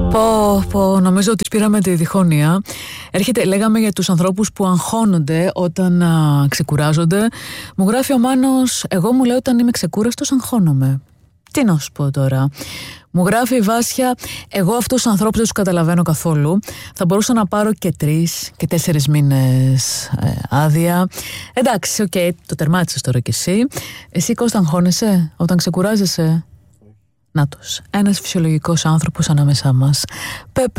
Νομίζω ότι πήραμε τη διχόνοια. Λέγαμε για τους ανθρώπους που αγχώνονται όταν ξεκουράζονται. Μου γράφει ο Μάνος, εγώ μου λέω όταν είμαι ξεκούραστος αγχώνομαι. Τι να σου πω τώρα. Μου γράφει η Βάσια, εγώ αυτούς τους ανθρώπους δεν τους καταλαβαίνω καθόλου. Θα μπορούσα να πάρω και 3 και 4 μήνες άδεια. Εντάξει, οκ, το τερμάτισες τώρα κι εσύ. Εσύ, Κώστα, αγχώνεσαι όταν ξεκουράζεσαι? Νάτος, ένας φυσιολογικός άνθρωπος ανάμεσά μας. Πέπε.